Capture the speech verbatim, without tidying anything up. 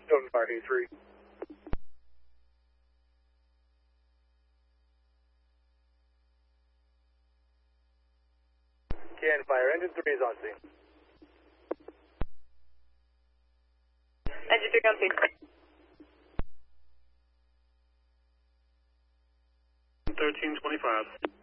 seven five eight three. Can fire. Engine three is on scene. Engine three on scene. thirteen twenty-five.